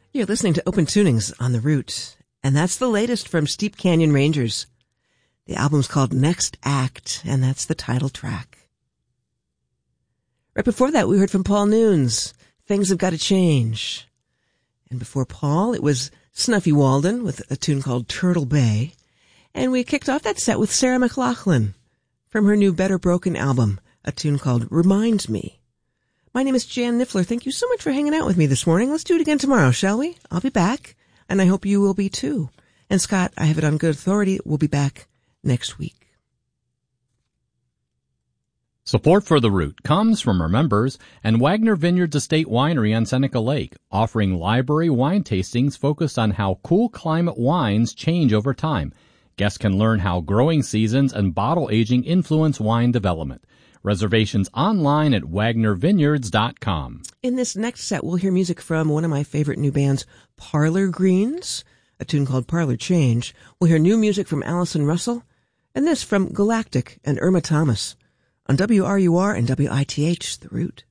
You're listening to Open Tunings on The Root, and that's the latest from Steep Canyon Rangers. The album's called Next Act, and that's the title track. Right before that, we heard from Paul Nunes, Things Have Got to Change. And before Paul, it was Snuffy Walden with a tune called Turtle Bay. And we kicked off that set with Sarah McLachlan from her new Better Broken album, a tune called Remind Me. My name is Jan Niffler. Thank you so much for hanging out with me this morning. Let's do it again tomorrow, shall we? I'll be back, and I hope you will be too. And Scott, I have it on good authority, we'll be back next week. Support for The Root comes from our members and Wagner Vineyards Estate Winery on Seneca Lake, offering library wine tastings focused on how cool climate wines change over time. Guests can learn how growing seasons and bottle aging influence wine development. Reservations online at wagnervineyards.com. In this next set, we'll hear music from one of my favorite new bands, Parlor Greens, a tune called Parlor Change. We'll hear new music from Allison Russell, and this from Galactic and Irma Thomas on WRUR and WITH, The Root.